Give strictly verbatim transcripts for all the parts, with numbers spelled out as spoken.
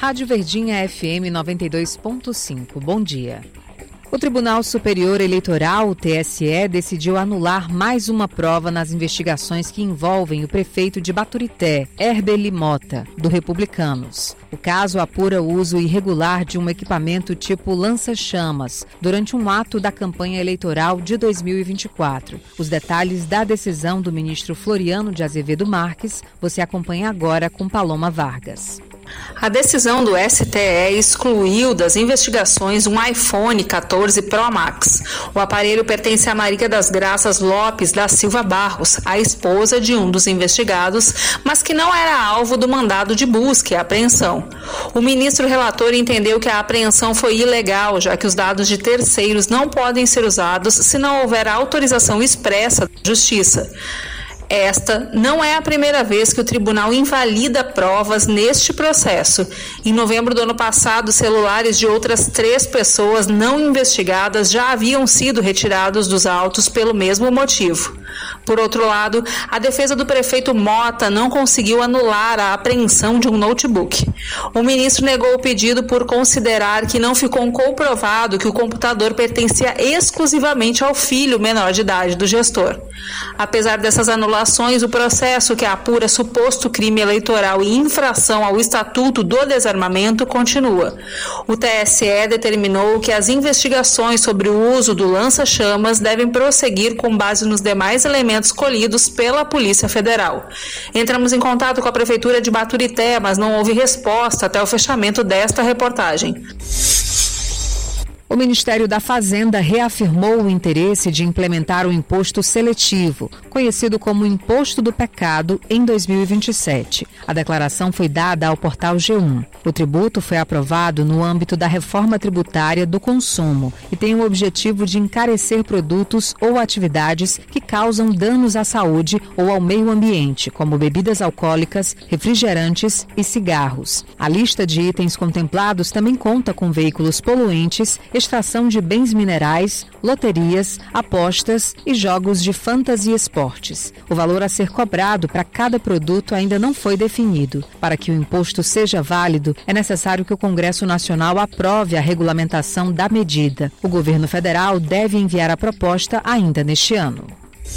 Rádio Verdinha F M noventa e dois ponto cinco. Bom dia. O Tribunal Superior Eleitoral, o T S E, decidiu anular mais uma prova nas investigações que envolvem o prefeito de Baturité, Herbeli Mota, do Republicanos. O caso apura o uso irregular de um equipamento tipo lança-chamas durante um ato da campanha eleitoral de dois mil e vinte e quatro. Os detalhes da decisão do ministro Floriano de Azevedo Marques você acompanha agora com Paloma Vargas. A decisão do S T E excluiu das investigações um iPhone quatorze Pro Max. O aparelho pertence a Maria das Graças Lopes da Silva Barros, a esposa de um dos investigados, mas que não era alvo do mandado de busca e apreensão. O ministro relator entendeu que a apreensão foi ilegal, já que os dados de terceiros não podem ser usados se não houver autorização expressa da Justiça. Esta não é a primeira vez que o tribunal invalida provas neste processo. Em novembro do ano passado, celulares de outras três pessoas não investigadas já haviam sido retirados dos autos pelo mesmo motivo. Por outro lado, a defesa do prefeito Mota não conseguiu anular a apreensão de um notebook. O ministro negou o pedido por considerar que não ficou comprovado que o computador pertencia exclusivamente ao filho menor de idade do gestor. Apesar dessas anulações, o processo que apura suposto crime eleitoral e infração ao Estatuto do Desarmamento continua. O T S E determinou que as investigações sobre o uso do lança-chamas devem prosseguir com base nos demais elementos colhidos pela Polícia Federal. Entramos em contato com a Prefeitura de Baturité, mas não houve resposta até o fechamento desta reportagem. O Ministério da Fazenda reafirmou o interesse de implementar o imposto seletivo, conhecido como Imposto do Pecado, em dois mil e vinte e sete. A declaração foi dada ao portal G um. O tributo foi aprovado no âmbito da reforma tributária do consumo e tem o objetivo de encarecer produtos ou atividades que causam danos à saúde ou ao meio ambiente, como bebidas alcoólicas, refrigerantes e cigarros. A lista de itens contemplados também conta com veículos poluentes, extração de bens minerais, loterias, apostas e jogos de fantasia e esportes. O valor a ser cobrado para cada produto ainda não foi definido. Para que o imposto seja válido, é necessário que o Congresso Nacional aprove a regulamentação da medida. O governo federal deve enviar a proposta ainda neste ano.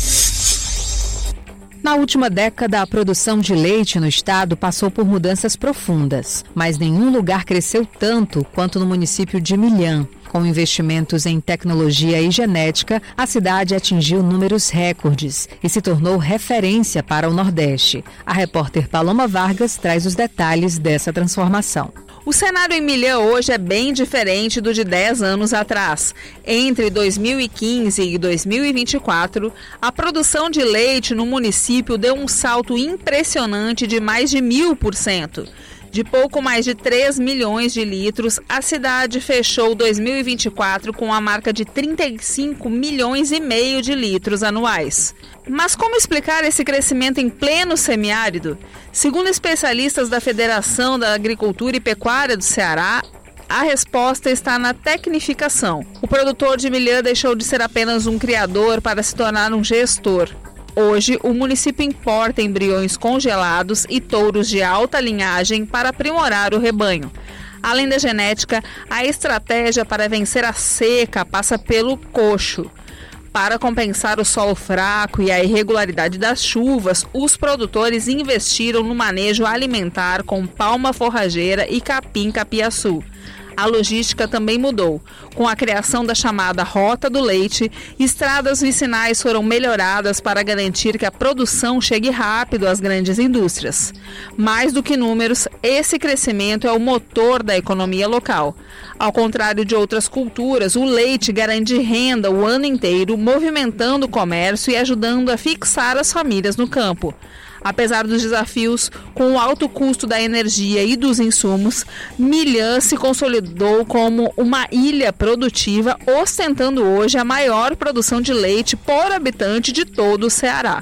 Na última década, a produção de leite no estado passou por mudanças profundas, mas nenhum lugar cresceu tanto quanto no município de Milhã. Com investimentos em tecnologia e genética, a cidade atingiu números recordes e se tornou referência para o Nordeste. A repórter Paloma Vargas traz os detalhes dessa transformação. O cenário em Milhã hoje é bem diferente do de dez anos atrás. Entre dois mil e quinze e dois mil e vinte e quatro, a produção de leite no município deu um salto impressionante de mais de mil por cento. De pouco mais de três milhões de litros, a cidade fechou dois mil e vinte e quatro com a marca de trinta e cinco milhões e meio de litros anuais. Mas como explicar esse crescimento em pleno semiárido? Segundo especialistas da Federação da Agricultura e Pecuária do Ceará, a resposta está na tecnificação. O produtor de Milhã deixou de ser apenas um criador para se tornar um gestor. Hoje, o município importa embriões congelados e touros de alta linhagem para aprimorar o rebanho. Além da genética, a estratégia para vencer a seca passa pelo coxo. Para compensar o solo fraco e a irregularidade das chuvas, os produtores investiram no manejo alimentar com palma forrageira e capim-capiaçu. A logística também mudou. Com a criação da chamada Rota do Leite, estradas vicinais foram melhoradas para garantir que a produção chegue rápido às grandes indústrias. Mais do que números, esse crescimento é o motor da economia local. Ao contrário de outras culturas, o leite garante renda o ano inteiro, movimentando o comércio e ajudando a fixar as famílias no campo. Apesar dos desafios, com o alto custo da energia e dos insumos, Milhã se consolidou como uma ilha produtiva, ostentando hoje a maior produção de leite por habitante de todo o Ceará.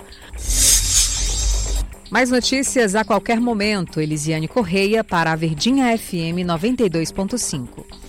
Mais notícias a qualquer momento. Elisiane Correia para a Verdinha F M noventa e dois ponto cinco.